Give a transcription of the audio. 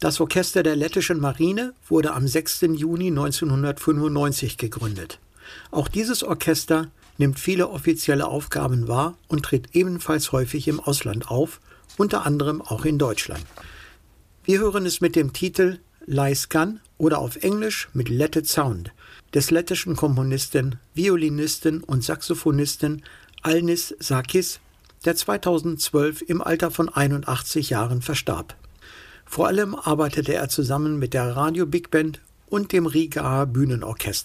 Das Orchester der lettischen Marine wurde am 6. Juni 1995 gegründet. Auch dieses Orchester nimmt viele offizielle Aufgaben wahr und tritt ebenfalls häufig im Ausland auf, unter anderem auch in Deutschland. Wir hören es mit dem Titel Laiskan oder auf Englisch mit Let It Sound des lettischen Komponisten, Violinisten und Saxophonisten Alnis Sakis, der 2012 im Alter von 81 Jahren verstarb. Vor allem arbeitete er zusammen mit der Radio Big Band und dem Rigaer Bühnenorchester.